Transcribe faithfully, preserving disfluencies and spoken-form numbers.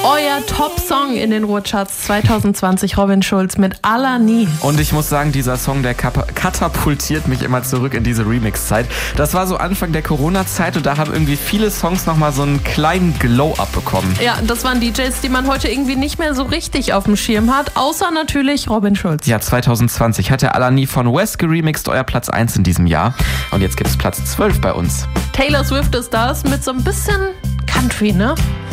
Euer Top-Song in den Ruhrcharts zwanzig zwanzig, Robin Schulz mit Alani. Und ich muss sagen, dieser Song, der katapultiert mich immer zurück in diese Remix-Zeit. Das war so Anfang der Corona-Zeit und da haben irgendwie viele Songs nochmal so einen kleinen Glow-Up bekommen. Ja, das waren D Js, die man heute irgendwie nicht mehr so richtig auf dem Schirm hat, außer natürlich Robin Schulz. Ja, zwanzig zwanzig hat der Alani von West geremixed, euer Platz eins in diesem Jahr. Und jetzt gibt es Platz zwölf bei uns. Taylor Swift ist das mit so ein bisschen Country, ne?